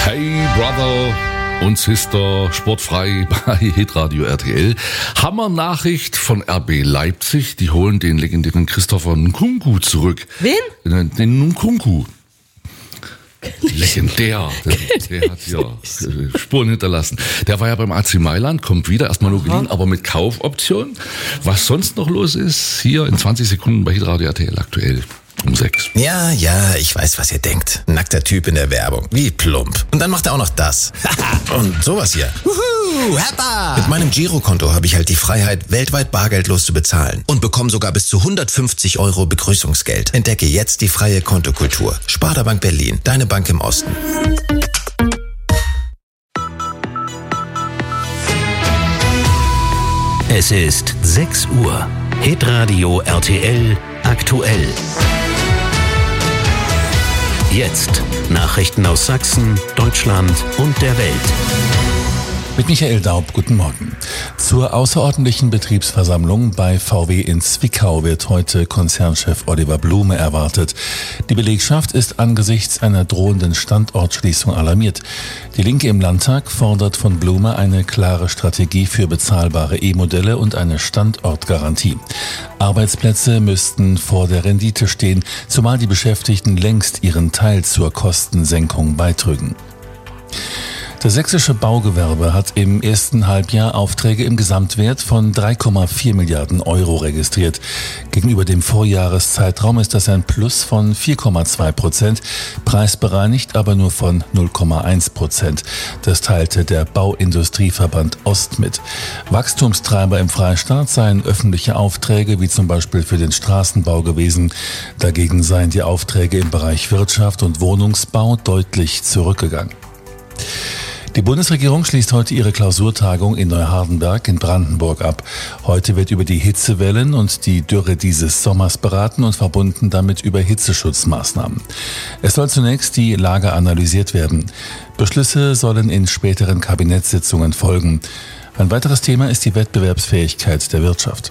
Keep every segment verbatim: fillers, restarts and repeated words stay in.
Hey Brother und Sister, sportfrei bei Hitradio R T L. Hammer-Nachricht von R B Leipzig. Die holen den legendären Christopher Nkunku zurück. Wen? Den, den Nkunku. Legendär. Der, der hat ja Spuren hinterlassen. Der war ja beim A C Mailand, kommt wieder, erstmal nur geliehen, aber mit Kaufoption. Was sonst noch los ist, hier in zwanzig Sekunden bei Hitradio R T L aktuell. Um sechs. Ja, ja, ich weiß, was ihr denkt. Nackter Typ in der Werbung. Wie plump. Und dann macht er auch noch das. Und sowas hier. Wuhu, Heppa! Mit meinem Girokonto habe ich halt die Freiheit, weltweit bargeldlos zu bezahlen. Und bekomme sogar bis zu hundertfünfzig Euro Begrüßungsgeld. Entdecke jetzt die freie Kontokultur. Sparda Bank Berlin. Deine Bank im Osten. Es ist sechs Uhr. Hitradio R T L aktuell. Jetzt Nachrichten aus Sachsen, Deutschland und der Welt. Mit Michael Daub, guten Morgen. Zur außerordentlichen Betriebsversammlung bei V W in Zwickau wird heute Konzernchef Oliver Blume erwartet. Die Belegschaft ist angesichts einer drohenden Standortschließung alarmiert. Die Linke im Landtag fordert von Blume eine klare Strategie für bezahlbare E-Modelle und eine Standortgarantie. Arbeitsplätze müssten vor der Rendite stehen, zumal die Beschäftigten längst ihren Teil zur Kostensenkung beitrügen. Das sächsische Baugewerbe hat im ersten Halbjahr Aufträge im Gesamtwert von drei Komma vier Milliarden Euro registriert. Gegenüber dem Vorjahreszeitraum ist das ein Plus von vier Komma zwei Prozent, preisbereinigt aber nur von null Komma eins Prozent. Das teilte der Bauindustrieverband Ost mit. Wachstumstreiber im Freistaat seien öffentliche Aufträge, wie zum Beispiel für den Straßenbau gewesen. Dagegen seien die Aufträge im Bereich Wirtschaft und Wohnungsbau deutlich zurückgegangen. Die Bundesregierung schließt heute ihre Klausurtagung in Neuhardenberg in Brandenburg ab. Heute wird über die Hitzewellen und die Dürre dieses Sommers beraten und verbunden damit über Hitzeschutzmaßnahmen. Es soll zunächst die Lage analysiert werden. Beschlüsse sollen in späteren Kabinettssitzungen folgen. Ein weiteres Thema ist die Wettbewerbsfähigkeit der Wirtschaft.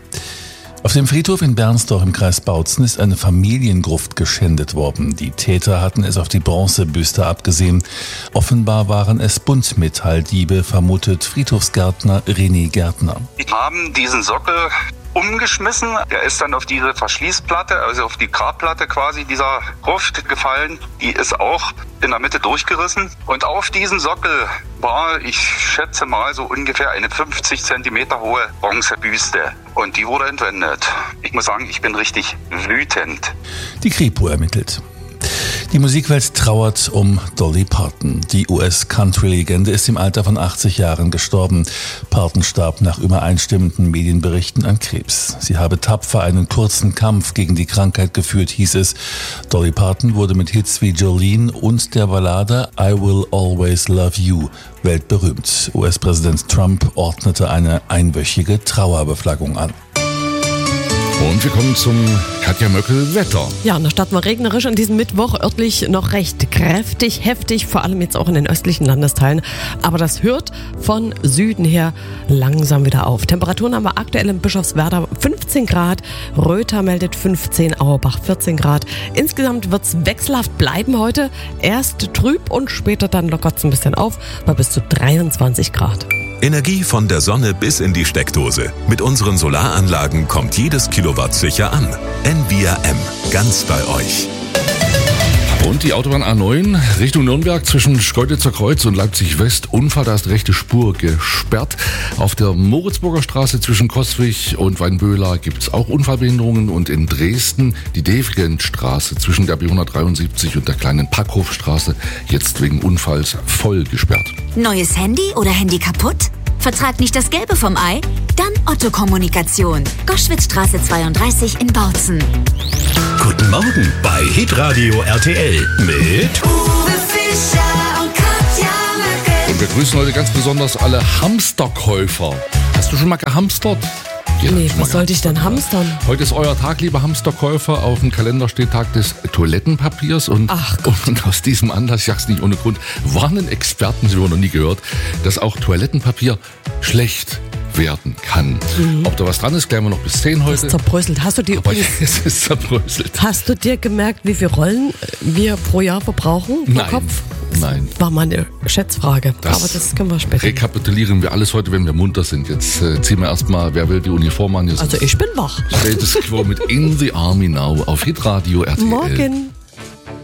Auf dem Friedhof in Bernsdorf im Kreis Bautzen ist eine Familiengruft geschändet worden. Die Täter hatten es auf die Bronzebüste abgesehen. Offenbar waren es Buntmetalldiebe, vermutet Friedhofsgärtner René Gärtner. Die haben diesen Sockel umgeschmissen. Der ist dann auf diese Verschließplatte, also auf die Grabplatte quasi dieser Gruft gefallen. Die ist auch in der Mitte durchgerissen. Und auf diesem Sockel war, ich schätze mal, so ungefähr eine fünfzig Zentimeter hohe Bronzebüste. Und die wurde entwendet. Ich muss sagen, ich bin richtig wütend. Die Kripo ermittelt. Die Musikwelt trauert um Dolly Parton. Die U S-Country-Legende ist im Alter von achtzig Jahren gestorben. Parton starb nach übereinstimmenden Medienberichten an Krebs. Sie habe tapfer einen kurzen Kampf gegen die Krankheit geführt, hieß es. Dolly Parton wurde mit Hits wie Jolene und der Ballade I Will Always Love You weltberühmt. U S-Präsident Trump ordnete eine einwöchige Trauerbeflaggung an. Und wir kommen zum Katja Möckel Wetter. Ja, in der Stadt war regnerisch an diesem Mittwoch, örtlich noch recht kräftig, heftig, vor allem jetzt auch in den östlichen Landesteilen. Aber das hört von Süden her langsam wieder auf. Temperaturen haben wir aktuell in Bischofswerda fünfzehn Grad, Röther meldet fünfzehn, Auerbach vierzehn Grad. Insgesamt wird es wechselhaft bleiben heute. Erst trüb und später dann lockert es ein bisschen auf bei bis zu dreiundzwanzig Grad. Energie von der Sonne bis in die Steckdose. Mit unseren Solaranlagen kommt jedes Kilowatt sicher an. N V R M, ganz bei euch. Und die Autobahn A neun Richtung Nürnberg zwischen Schkeuditzer Kreuz und Leipzig West. Unfall, da ist rechte Spur gesperrt. Auf der Moritzburger Straße zwischen Coswig und Weinböhler gibt es auch Unfallbehinderungen. Und in Dresden die Devgenstraße zwischen der B hundertdreiundsiebzig und der kleinen Packhofstraße jetzt wegen Unfalls voll gesperrt. Neues Handy oder Handy kaputt? Vertrag nicht das Gelbe vom Ei? Dann Otto Kommunikation. Goschwitzstraße zweiunddreißig in Bautzen. Guten Morgen bei Hitradio R T L mit Uwe Fischer und Katja Möckel. Und wir grüßen heute ganz besonders alle Hamsterkäufer. Hast du schon mal gehamstert? Ja, Nee, was sollte ich denn hamstern? Heute ist euer Tag, liebe Hamsterkäufer. Auf dem Kalender steht Tag des Toilettenpapiers. Und, Ach Gott. und aus diesem Anlass, ich sag's nicht ohne Grund, warnen Experten, sie haben noch nie gehört, dass auch Toilettenpapier schlecht werden kann. Mhm. Ob da was dran ist, klären wir noch bis zehn heute. Das ist zerbröselt. Hast du dir Aber übrigens, es ist zerbröselt. hast du dir gemerkt, wie viele Rollen wir pro Jahr verbrauchen? Pro Nein. Kopf? Nein. war mal eine Schätzfrage. Das aber das können wir später. Rekapitulieren wir alles heute, wenn wir munter sind. Jetzt äh, ziehen wir erstmal, wer will die Uniform an. Also ich bin wach. Status Quo mit In the Army Now auf Hitradio R T L. Morgen.